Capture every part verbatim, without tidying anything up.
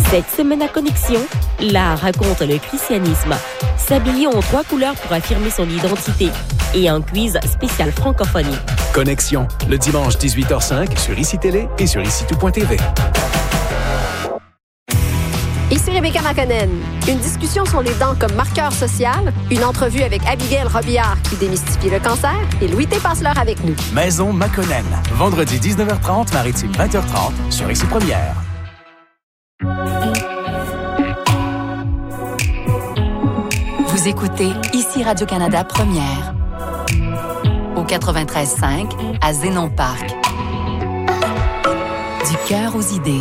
Cette semaine à Connexion, l'art raconte le christianisme. S'habiller en trois couleurs pour affirmer son identité. Et un quiz spécial francophonie. Connexion, le dimanche dix-huit heures cinq sur Ici Télé et sur ici tout point t v. Ici Rebecca McConnell. Une discussion sur les dents comme marqueur social, une entrevue avec Abigail Robillard qui démystifie le cancer et Louis T. passe l'heure avec nous. Maison McConnell, vendredi dix-neuf heures trente, Maritime vingt heures trente sur Ici Première. Vous écoutez Ici Radio-Canada Première au quatre-vingt-treize cinq à Zénon Park. Du cœur aux idées.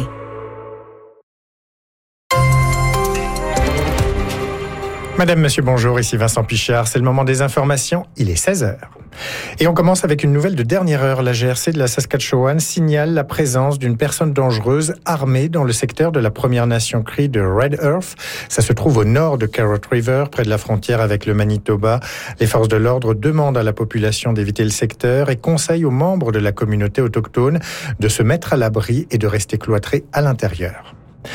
Madame, Monsieur, bonjour, ici Vincent Pichard. C'est le moment des informations, il est seize heures. Et on commence avec une nouvelle de dernière heure. La G R C de la Saskatchewan signale la présence d'une personne dangereuse armée dans le secteur de la Première Nation Cree de Red Earth. Ça se trouve au nord de Carrot River, près de la frontière avec le Manitoba. Les forces de l'ordre demandent à la population d'éviter le secteur et conseillent aux membres de la communauté autochtone de se mettre à l'abri et de rester cloîtrés à l'intérieur.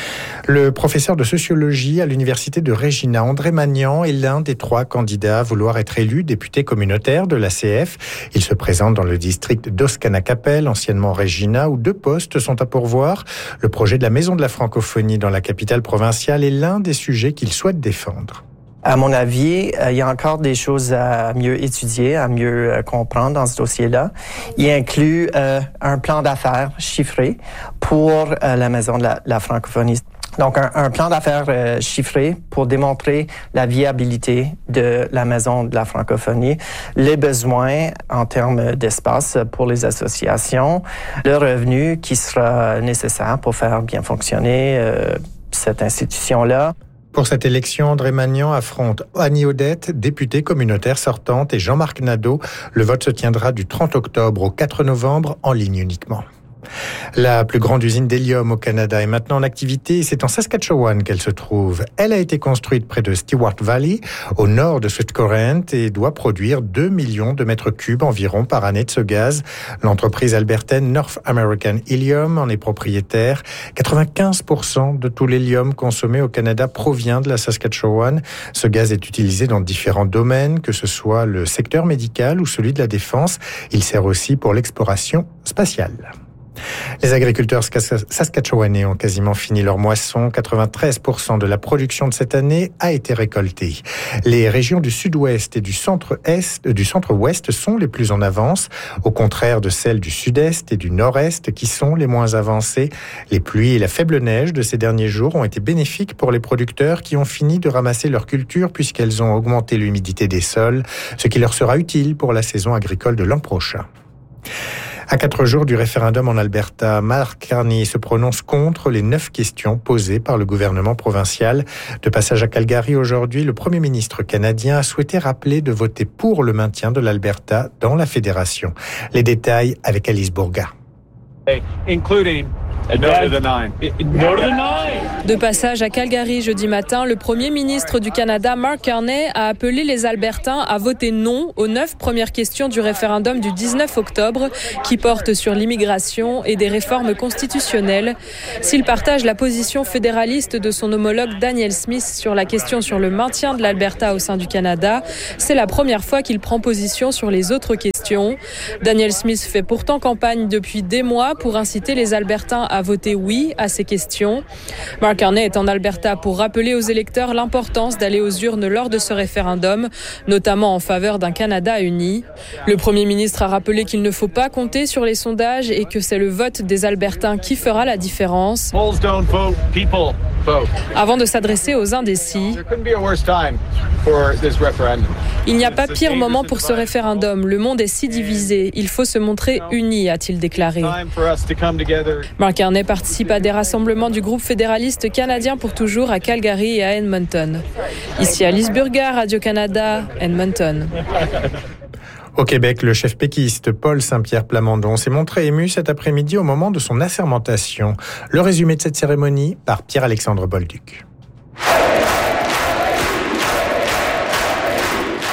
Le professeur de sociologie à l'université de Regina, André Magnan, est l'un des trois candidats à vouloir être élu député communautaire de l'A C F. Il se présente dans le district d'Oskanakapel, anciennement Regina, où deux postes sont à pourvoir. Le projet de la Maison de la francophonie dans la capitale provinciale est l'un des sujets qu'il souhaite défendre. À mon avis, il y a encore des choses à mieux étudier, à mieux comprendre dans ce dossier-là. Il inclut euh, un plan d'affaires chiffré pour euh, la Maison de la, la francophonie. Donc, un, un plan d'affaires euh, chiffré pour démontrer la viabilité de la Maison de la francophonie, les besoins en termes d'espace pour les associations, le revenu qui sera nécessaire pour faire bien fonctionner euh, cette institution-là. Pour cette élection, André Magnan affronte Annie Odette, députée communautaire sortante, et Jean-Marc Nadeau. Le vote se tiendra du trente octobre au quatre novembre, en ligne uniquement. La plus grande usine d'hélium au Canada est maintenant en activité et c'est en Saskatchewan qu'elle se trouve. Elle a été construite près de Stewart Valley, au nord de Swift Current, et doit produire deux millions de mètres cubes environ par année de ce gaz. L'entreprise albertaine North American Helium en est propriétaire. quatre-vingt-quinze pour cent de tout l'hélium consommé au Canada provient de la Saskatchewan. Ce gaz est utilisé dans différents domaines, que ce soit le secteur médical ou celui de la défense. Il sert aussi pour l'exploration spatiale. Les agriculteurs saskatchewanais ont quasiment fini leur moisson. quatre-vingt-treize pour cent de la production de cette année a été récoltée. Les régions du sud-ouest et du centre-est, du centre-ouest sont les plus en avance, au contraire de celles du sud-est et du nord-est qui sont les moins avancées. Les pluies et la faible neige de ces derniers jours ont été bénéfiques pour les producteurs qui ont fini de ramasser leur culture puisqu'elles ont augmenté l'humidité des sols, ce qui leur sera utile pour la saison agricole de l'an prochain. À quatre jours du référendum en Alberta, Mark Carney se prononce contre les neuf questions posées par le gouvernement provincial. De passage à Calgary aujourd'hui, le premier ministre canadien a souhaité rappeler de voter pour le maintien de l'Alberta dans la fédération. Les détails avec Alice Bourga. Including De passage à Calgary jeudi matin, le premier ministre du Canada, Mark Carney, a appelé les Albertains à voter non aux neuf premières questions du référendum du dix-neuf octobre qui portent sur l'immigration et des réformes constitutionnelles. S'il partage la position fédéraliste de son homologue Daniel Smith sur la question sur le maintien de l'Alberta au sein du Canada, c'est la première fois qu'il prend position sur les autres questions. Daniel Smith fait pourtant campagne depuis des mois pour inciter les Albertains à voter oui à ces questions. Mark Carney est en Alberta pour rappeler aux électeurs l'importance d'aller aux urnes lors de ce référendum, notamment en faveur d'un Canada uni. Le premier ministre a rappelé qu'il ne faut pas compter sur les sondages et que c'est le vote des Albertains qui fera la différence. Avant de s'adresser aux indécis, il n'y a pas pire moment pour ce référendum. Le monde est si divisé. Il faut se montrer unis, a-t-il déclaré. Mark Carney participe à des rassemblements du groupe fédéraliste canadien pour toujours à Calgary et à Edmonton. Ici Alice Burga, Radio-Canada, Edmonton. Au Québec, le chef péquiste Paul Saint-Pierre Plamondon s'est montré ému cet après-midi au moment de son assermentation. Le résumé de cette cérémonie par Pierre-Alexandre Bolduc.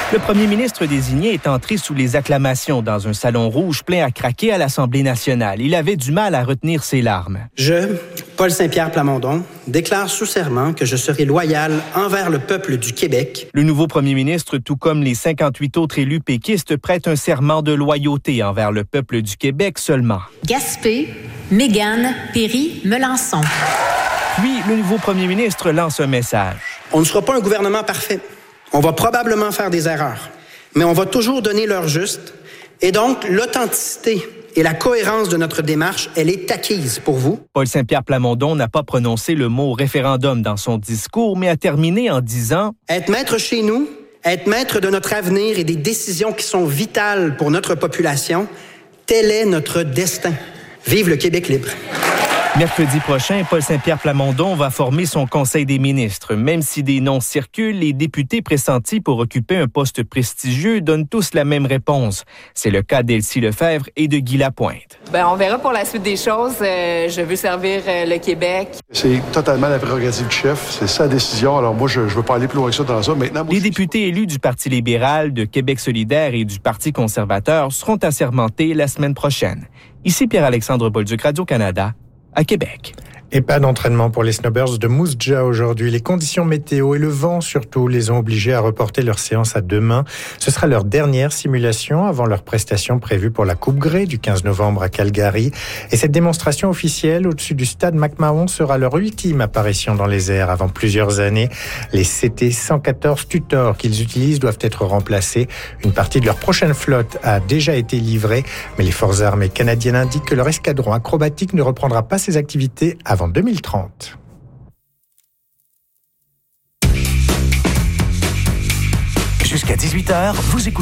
Le premier ministre désigné est entré sous les acclamations dans un salon rouge plein à craquer à l'Assemblée nationale. Il avait du mal à retenir ses larmes. Je, Paul Saint-Pierre Plamondon, déclare sous serment que je serai loyal envers le peuple du Québec. Le nouveau premier ministre, tout comme les cinquante-huit autres élus péquistes, prête un serment de loyauté envers le peuple du Québec seulement. Gaspé, Mégane, Péry, Melançon. Puis, le nouveau premier ministre lance un message. On ne sera pas un gouvernement parfait. On va probablement faire des erreurs, mais on va toujours donner l'heure juste. Et donc, l'authenticité et la cohérence de notre démarche, elle est acquise pour vous. Paul Saint-Pierre Plamondon n'a pas prononcé le mot référendum dans son discours, mais a terminé en disant « Être maître chez nous, être maître de notre avenir et des décisions qui sont vitales pour notre population, tel est notre destin. Vive le Québec libre. » Mercredi prochain, Paul Saint-Pierre Plamondon va former son Conseil des ministres. Même si des noms circulent, les députés pressentis pour occuper un poste prestigieux donnent tous la même réponse. C'est le cas d'Elsie Lefebvre et de Guy Lapointe. Ben, on verra pour la suite des choses. Euh, je veux servir euh, le Québec. C'est totalement la prérogative du chef. C'est sa décision. Alors moi, je ne veux pas aller plus loin que ça dans ça. Maintenant, moi, les je... députés élus du Parti libéral, de Québec solidaire et du Parti conservateur seront assermentés la semaine prochaine. Ici Pierre-Alexandre Bolduc, Radio-Canada, à Québec. Et pas d'entraînement pour les snowbirds de Moose Jaw aujourd'hui. Les conditions météo et le vent surtout les ont obligés à reporter leur séance à demain. Ce sera leur dernière simulation avant leur prestation prévue pour la Coupe Grey du quinze novembre à Calgary. Et cette démonstration officielle au-dessus du stade McMahon sera leur ultime apparition dans les airs avant plusieurs années. Les C T cent quatorze Tutor qu'ils utilisent doivent être remplacés. Une partie de leur prochaine flotte a déjà été livrée, mais les forces armées canadiennes indiquent que leur escadron acrobatique ne reprendra pas ses activités avant deux mille trente. Jusqu'à dix-huit heures, vous écoutez